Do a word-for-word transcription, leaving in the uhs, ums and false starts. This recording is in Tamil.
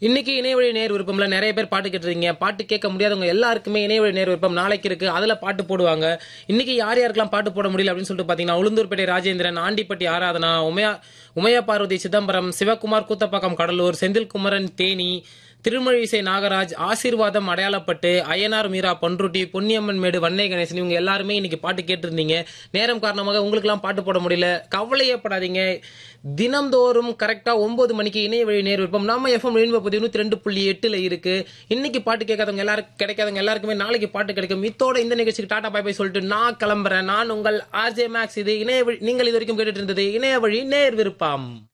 இன்னைக்கு இணையவழி நேர் விருப்பம்ல நிறைய பேர் பாட்டு கேட்டுறீங்க. பாட்டு கேட்க முடியாதவங்க எல்லாருக்குமே இணையவழி நேர் விருப்பம் நாளைக்கு இருக்கு. அதுல பாட்டு போடுவாங்க. இன்னைக்கு யார் யாருக்கெல்லாம் பாட்டு போட முடியல அப்படின்னு சொல்லிட்டு பாத்தீங்கன்னா, உளுந்தூர்பேட்டை ராஜேந்திரன், ஆண்டிப்பட்டி ஆராதனா, உமையா உமையா பார்வதி சிதம்பரம், சிவகுமார் கூத்தப்பாக்கம் கடலூர், செந்தில்குமரன் தேனி, திருமழிசை நாகராஜ், ஆசீர்வாதம் அடையாளப்பட்டு, அய்யனார் மீரா பன்ருட்டி, பொன்னியம்மன் மேடு வன்னை கணேசன், இவங்க எல்லாருமே இன்னைக்கு பாட்டு கேட்டிருந்தீங்க. நேரம் காரணமாக உங்களுக்கு எல்லாம் பாட்டு போட முடியல, கவலையப்படாதீங்க. தினந்தோறும் கரெக்டா ஒன்பது மணிக்கு இணைய வழி நேர் விருப்பம் நம்ம எஃப்எம் ரெயின்போ பதினூத்தி ரெண்டு புள்ளி எட்டுல இருக்கு. இன்னைக்கு பாட்டு கேட்காதவங்க எல்லாருக்கும் கிடைக்காதவங்க எல்லாருக்குமே நாளைக்கு பாட்டு கிடைக்கும். இத்தோட இந்த நிகழ்ச்சிக்கு டாடா பாய் பாய் சொல்லிட்டு நான் கிளம்புறேன். நான் உங்கள் ஆர்ஜே மேக்ஸ். இது இணைய வழி, நீங்கள் இது வரைக்கும் கேட்டுட்டு இருந்தது இணைய வழி நேர் விருப்பம்.